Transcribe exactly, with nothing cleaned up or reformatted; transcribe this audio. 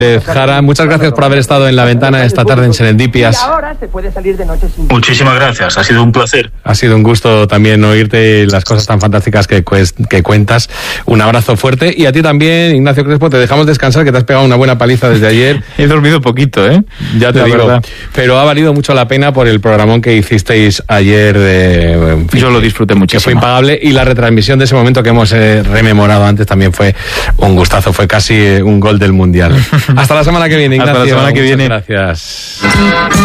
Jara, muchas gracias por haber estado en La Ventana esta tarde en Serendipias. Y ahora se puede salir de noche sin... Muchísimas gracias, ha sido un placer. Ha sido un gusto también oírte las cosas tan fantásticas que, que cuentas. Un abrazo fuerte. Y a ti también, Ignacio Crespo, te dejamos descansar, que te has pegado una buena paliza desde ayer. He dormido poquito, ¿eh? Ya te La digo. verdad. Pero ha valido mucho la pena por el programón que hicisteis ayer. De, en fin, Yo lo disfruté muchísimo. Que fue impagable. Y la retransmisión de ese momento que hemos eh, rememorado antes también fue un gustazo. Fue casi un gol del Mundial. Hasta la semana que viene, Ignacio. Hasta la semana que Muchas viene. Gracias.